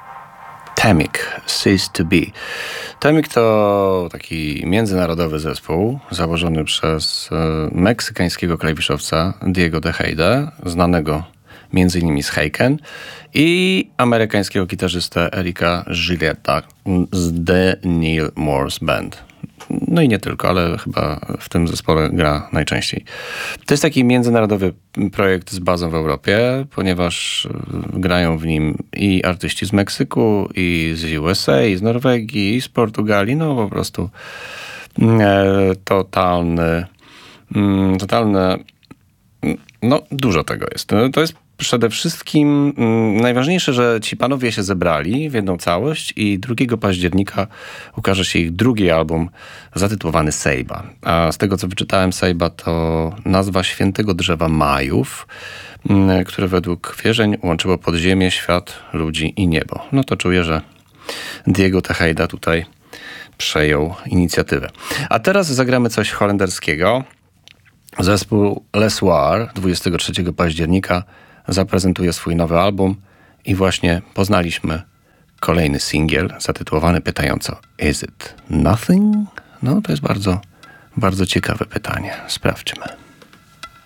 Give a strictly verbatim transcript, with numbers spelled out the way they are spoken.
Tamik, Cease to Be. Tamik to taki międzynarodowy zespół założony przez e, meksykańskiego klawiszowca Diego Tejada, znanego między innymi z Haken, i amerykańskiego gitarzystę Erika Gilletta z The Neil Morse Band. No i nie tylko, ale chyba w tym zespole gra najczęściej. To jest taki międzynarodowy projekt z bazą w Europie, ponieważ grają w nim i artyści z Meksyku, i z U S A, i z Norwegii, i z Portugalii. No po prostu e, totalny, mm, totalne, no dużo tego jest. No, to jest przede wszystkim mm, najważniejsze, że ci panowie się zebrali w jedną całość i drugiego października ukaże się ich drugi album zatytułowany Seiba. A z tego, co wyczytałem, Seiba to nazwa świętego drzewa Majów, mm, które według wierzeń łączyło podziemie, świat, ludzi i niebo. No to czuję, że Diego Tejada tutaj przejął inicjatywę. A teraz zagramy coś holenderskiego. Zespół Lesoir dwudziestego trzeciego października zaprezentuje swój nowy album i właśnie poznaliśmy kolejny singiel zatytułowany pytająco Is it nothing? No to jest bardzo, bardzo ciekawe pytanie. Sprawdźmy.